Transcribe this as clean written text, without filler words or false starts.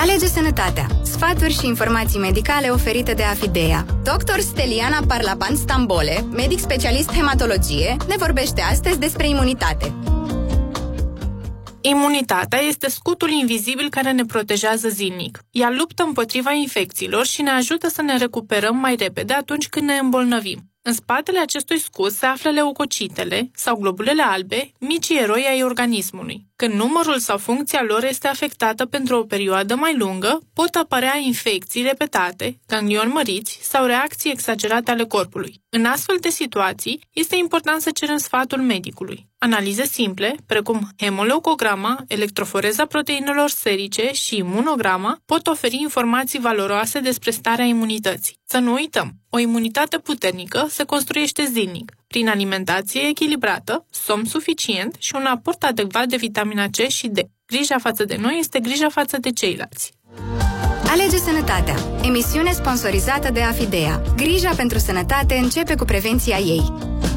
Alege sănătatea. Sfaturi și informații medicale oferite de Afidea. Dr. Steliana Parlapan Stambole, medic specialist hematologie, ne vorbește astăzi despre imunitate. Imunitatea este scutul invizibil care ne protejează zilnic. Ea luptă împotriva infecțiilor și ne ajută să ne recuperăm mai repede atunci când ne îmbolnăvim. În spatele acestui scut se află leucocitele sau globulele albe, micii eroi ai organismului. Când numărul sau funcția lor este afectată pentru o perioadă mai lungă, pot apărea infecții repetate, ganglioni măriți sau reacții exagerate ale corpului. În astfel de situații, este important să cerem sfatul medicului. Analize simple, precum hemoleucograma, electroforeza proteinelor serice și imunograma, pot oferi informații valoroase despre starea imunității. Să nu uităm, o imunitate puternică se construiește zilnic, prin alimentație echilibrată, somn suficient și un aport adecvat de vitamina C și D. Grija față de noi este grija față de ceilalți. Alege sănătatea. Emisiune sponsorizată de Afidea. Grija pentru sănătate începe cu prevenția ei.